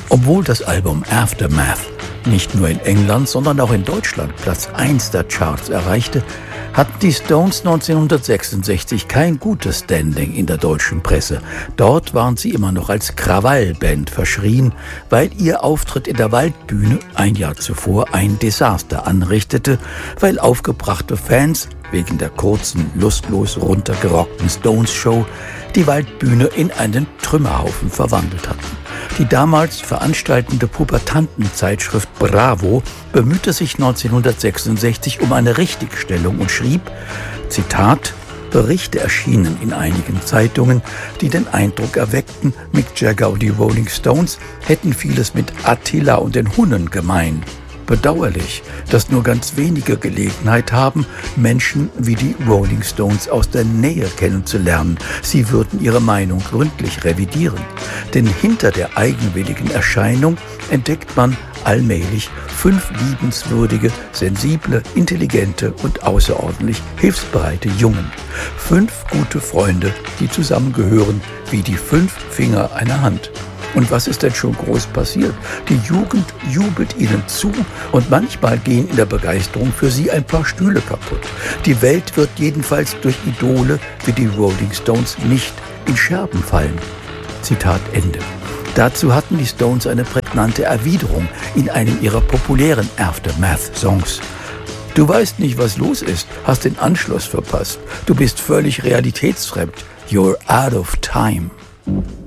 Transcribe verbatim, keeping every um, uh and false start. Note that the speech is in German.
Obwohl das Album Aftermath nicht nur in England, sondern auch in Deutschland Platz eins der Charts erreichte, hatten die Stones neunzehnhundertsechsundsechzig kein gutes Standing in der deutschen Presse. Dort waren sie immer noch als Krawallband verschrien, weil ihr Auftritt in der Waldbühne ein Jahr zuvor ein Desaster anrichtete, weil aufgebrachte Fans wegen der kurzen, lustlos runtergerockten Stones-Show die Waldbühne in einen Trümmerhaufen verwandelt hatten. Die damals veranstaltende Pubertantenzeitschrift Bravo bemühte sich neunzehnhundertsechsundsechzig um eine Richtigstellung und schrieb, Zitat, Berichte erschienen in einigen Zeitungen, die den Eindruck erweckten, Mick Jagger und die Rolling Stones hätten vieles mit Attila und den Hunnen gemein. Bedauerlich, dass nur ganz wenige Gelegenheit haben, Menschen wie die Rolling Stones aus der Nähe kennenzulernen. Sie würden ihre Meinung gründlich revidieren. Denn hinter der eigenwilligen Erscheinung entdeckt man allmählich fünf liebenswürdige, sensible, intelligente und außerordentlich hilfsbereite Jungen. Fünf gute Freunde, die zusammengehören wie die fünf Finger einer Hand. Und was ist denn schon groß passiert? Die Jugend jubelt ihnen zu und manchmal gehen in der Begeisterung für sie ein paar Stühle kaputt. Die Welt wird jedenfalls durch Idole wie die Rolling Stones nicht in Scherben fallen. Zitat Ende. Dazu hatten die Stones eine prägnante Erwiderung in einem ihrer populären Aftermath-Songs. Du weißt nicht, was los ist, hast den Anschluss verpasst. Du bist völlig realitätsfremd. You're out of time.